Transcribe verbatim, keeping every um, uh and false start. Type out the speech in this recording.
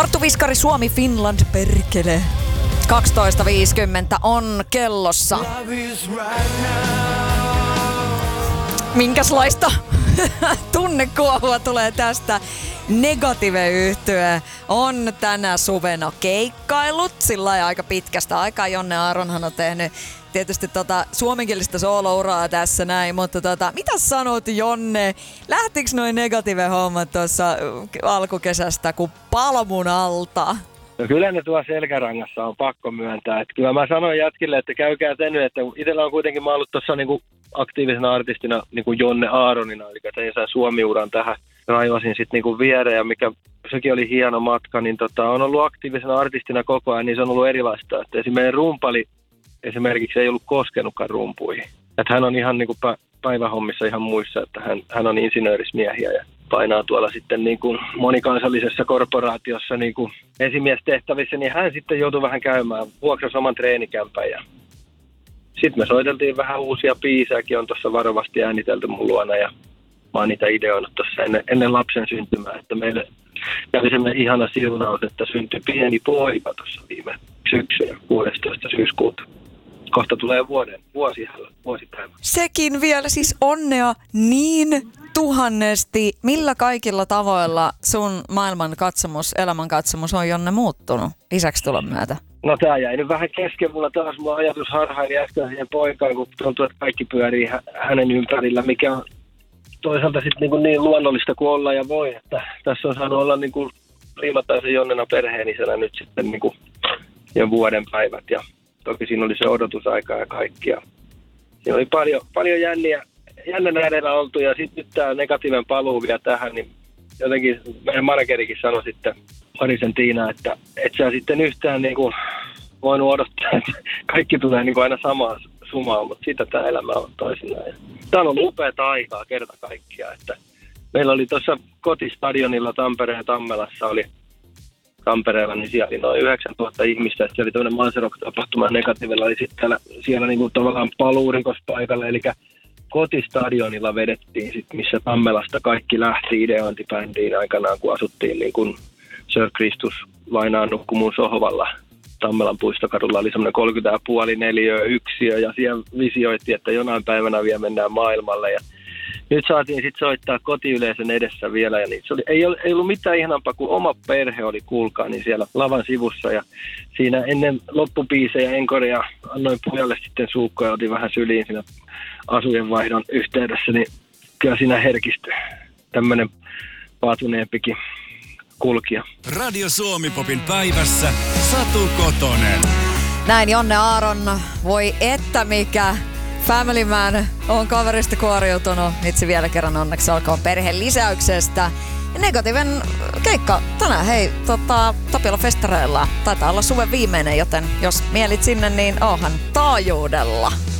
Arttu Viskari, Suomi, Finland, perkele. kaksitoista viisikymmentä on kellossa. Minkäslaista tunnekuohua tulee tästä? Negative-yhtye on tänä suvena keikkaillut sillä aika pitkästä aikaa. Jonne Aaronhan on tehnyt tietysti tota suomenkielistä soolouraa tässä näin, mutta tota, mitä sanot, Jonne? Lähtikö noin Negative-hommat tuossa alkukesästä kuin palmun alta? No kyllä ne tuo selkärangassa on pakko myöntää. Että kyllä mä sanoin jätkille, että käykää te nyt, että itsellä on kuitenkin mä ollut tuossa niinku aktiivisena artistina niinku Jonne Aaronina, eli tein sen Suomi-uran tähän. Raivasin sitten niinku viereen, ja mikä sekin oli hieno matka, niin tota, on ollut aktiivisena artistina koko ajan, niin se on ollut erilaista. Että esimerkiksi rumpali esimerkiksi ei ollut koskenutkaan rumpuihin. Että hän on ihan niinku päivähommissa ihan muissa, että hän, hän on insinöörismiehiä ja painaa tuolla sitten niin kuin monikansallisessa korporaatiossa niin kuin esimiestehtävissä, niin hän sitten joutui vähän käymään, vuokrasi oman treenikämpän ja sitten me soiteltiin vähän uusia biisejäkin, on tuossa varovasti äänitelty mun luona ja mä oon niitä ideoinut tuossa ennen, ennen lapsen syntymää, että meille kävi semmoinen ihana siunaus, että syntyi pieni poika tuossa viime syksynä kuudestoista syyskuuta. Kohta tulee vuoden, vuosi, vuosipäivä. Sekin vielä, siis onnea niin tuhannesti. Millä kaikilla tavoilla sun maailman katsomus, elämän katsomus on, Jonne, muuttunut isäksi tulon myötä? No tää jäi nyt vähän kesken. Mulla taas mun ajatus harhaili äsken siihen poikaan, kun tuntuu, että kaikki pyörii hä- hänen ympärillä, mikä on toisaalta sitten niin, niin luonnollista kuin olla ja voi. Että tässä on saanut olla niin kuin Riimataisen Jonnena perheenisänä nyt sitten niin kuin jo vuoden päivät ja toki siinä oli se odotusaika ja kaikki. Ja siinä oli paljon, paljon jänniä, jännänä edellä oltu ja sitten nyt tämä negatiivinen paluu vielä tähän, niin jotenkin meidän managerikin sanoi sitten Marisen Tiina, että et sä sitten yhtään niin kuin voinut odottaa, että kaikki tulee niin kuin aina samaan sumaan, mutta sitä tämä elämä on toisinaan. Tämä on ollut upeata aikaa kerta kaikkiaan, että meillä oli tuossa kotistadionilla Tampereen ja Tammelassa oli Tampereella, niin siellä oli noin yhdeksäntuhatta ihmistä, että se oli tämmöinen Manserok-tapahtuma, Negativella oli sitten täällä, siellä niin kuin tavallaan paluurikospaikalla, eli kotistadionilla vedettiin sitten, missä Tammelasta kaikki lähti ideointibändiin aikanaan, kun asuttiin niin kuin Sir Kristus Vainaan nukkumun sohvalla. Tammelan puistokadulla oli semmoinen kolmekymmentä ja puoli neliöä yksiö, ja siellä visioitiin, että jonain päivänä vielä mennään maailmalle, ja nyt saatiin sitten soittaa kotiyleisön edessä vielä, ja niin se oli, ei, ollut, ei ollut mitään ihanampaa, kun oma perhe oli kuulkaa, niin siellä lavan sivussa, ja siinä ennen loppubiisejä enkoria annoin pojalle sitten suukkoja, otin vähän syliin siinä asujenvaihdon yhteydessä, niin kyllä siinä herkistyi tämmöinen paatuneempikin kulkija. Radio Suomi-popin päivässä Satu Kotonen. Näin Jonne Aaron, voi että mikä Family Man on kaverista kuoriutunut. Itse vielä kerran onneksi olkoon perheen lisäyksestä. Ja Negativen keikka tänään, hei, tota, Tapiola festareilla taitaa olla suven viimeinen, joten jos mielit sinne, niin oohan taajuudella.